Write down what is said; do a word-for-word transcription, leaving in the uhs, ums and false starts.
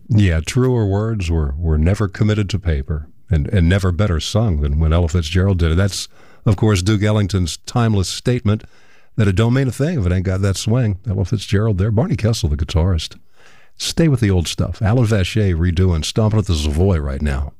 Yeah, truer words were, were never committed to paper and, and never better sung than when Ella Fitzgerald did it. That's, of course, Duke Ellington's timeless statement that it don't mean a thing if it ain't got that swing. Ella Fitzgerald there. Barney Kessel, the guitarist. Stay with the old stuff. Alan Vacher redoing Stomping at the Savoy right now.